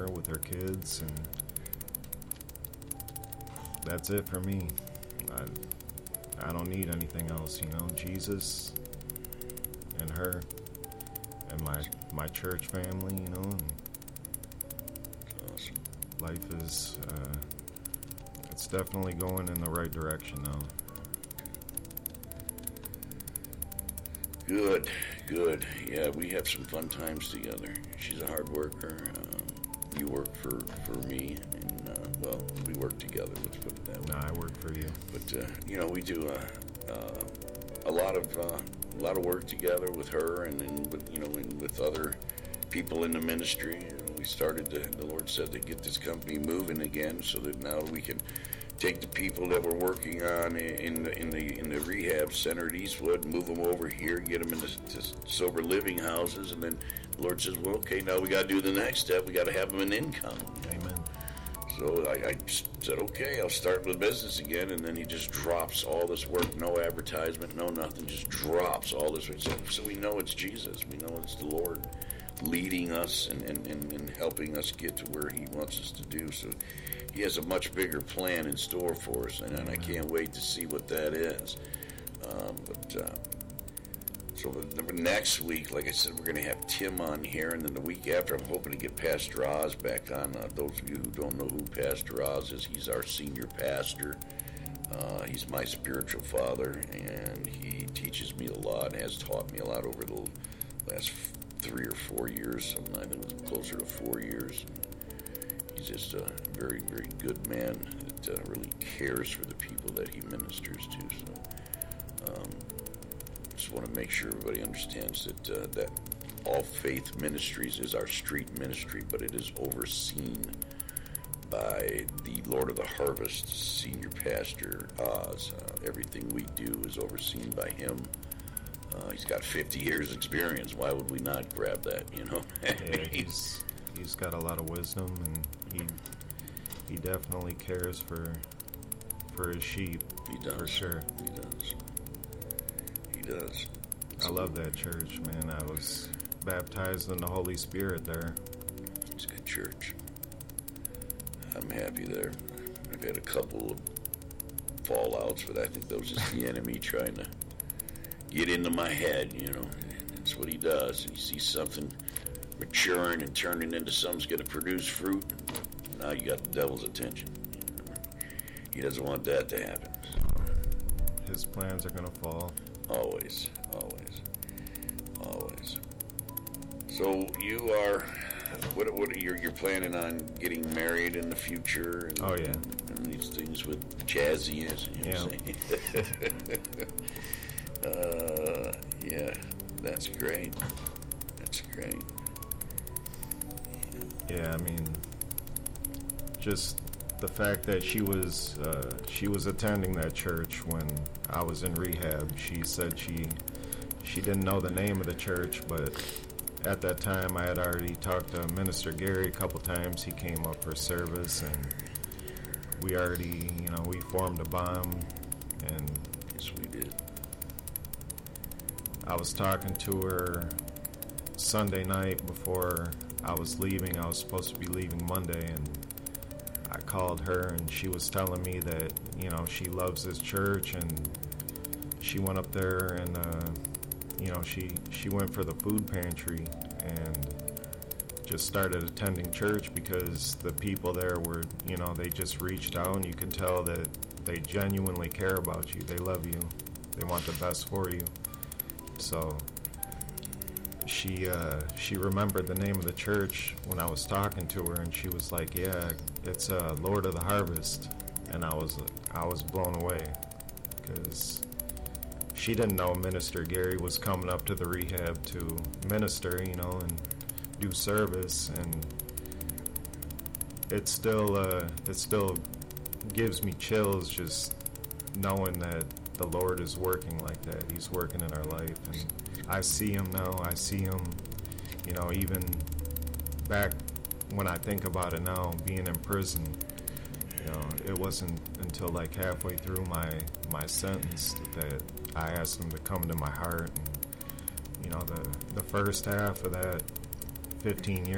her with her kids, and that's it for me. I don't need anything else, Jesus and her and my church family, and Awesome. life is, it's definitely going in the right direction now. Good. Yeah, we have some fun times together. She's a hard worker. You work for me, and we work together. Let's put it that way. I work for you. But we do a lot of work together with her, and with other people in the ministry. We started the Lord said to get this company moving again, so that now we can take the people that we're working on in the rehab center at Eastwood, move them over here, get them into sober living houses, and then the Lord says, well, okay, now we got to do the next step. We got to have them an income. Amen. So I said, okay, I'll start with business again, and then he just drops all this work, no advertisement, no nothing, just drops all this work. So we know it's Jesus. We know it's the Lord leading us and helping us get to where he wants us to do. So he has a much bigger plan in store for us, and I can't wait to see what that is. So the next week, like I said, we're going to have Tim on here, and then the week after, I'm hoping to get Pastor Oz back on. Those of you who don't know who Pastor Oz is, he's our senior pastor. He's my spiritual father, and he teaches me a lot, has taught me a lot over the last 3 or 4 years. I think it was closer to 4 years. He's just a very, very good man that really cares for the people that he ministers to. So just want to make sure everybody understands that All Faith Ministries is our street ministry, but it is overseen by the Lord of the Harvest, Senior Pastor Oz. Everything we do is overseen by him. He's got 50 years experience. Why would we not grab that, Yeah, he's got a lot of wisdom, and he definitely cares for his sheep. He does. For sure. He does. I love that church, man. I was baptized in the Holy Spirit there. It's a good church. I'm happy there. I've had a couple of fallouts, but I think that was just the enemy trying to get into my head, That's what he does. He sees something maturing and turning into something that's going to produce fruit. Now you got the devil's attention. He doesn't want that to happen. His plans are going to fall. Always. So you are, what are you're planning on getting married in the future? And, oh, yeah. And these things with Jazzy, yeah, that's great. Yeah, I mean, just the fact that she was attending that church when I was in rehab. She said she didn't know the name of the church, but at that time I had already talked to Minister Gary a couple times. He came up for service, and we already, we formed a bond, and yes, we did. I was talking to her Sunday night before I was leaving. I was supposed to be leaving Monday, and I called her, and she was telling me that, she loves this church, and she went up there, and, she went for the food pantry and just started attending church because the people there were, they just reached out, and you can tell that they genuinely care about you. They love you. They want the best for you. So she remembered the name of the church when I was talking to her, and she was like, yeah, it's Lord of the Harvest. And I was blown away because she didn't know Minister Gary was coming up to the rehab to minister, and do service, and it still gives me chills just knowing that the Lord is working like that. He's working in our life, and I see him now. I see him, even back when I think about it now, being in prison. It wasn't until like halfway through my sentence that I asked him to come to my heart, and the first half of that 15 years